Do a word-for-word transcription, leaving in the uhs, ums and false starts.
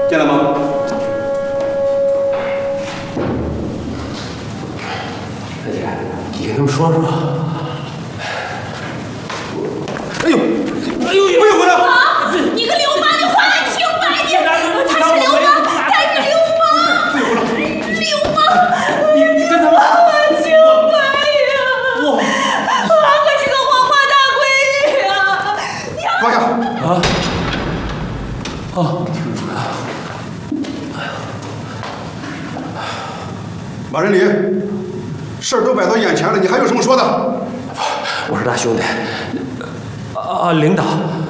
进来吗？ 大姐，你跟他们说说。 哎呦，哎呦，不用回来！ 啊！你个流氓，你还我清白你！他是流氓，他是流氓，流氓！ 你你跟他们还我清白呀！ 我我可是个黄花大闺女啊！ 放下！ 啊！哦，听主任。 马仁礼，事儿都摆到眼前了，你还有什么说的？ 我说大兄弟，啊，领导。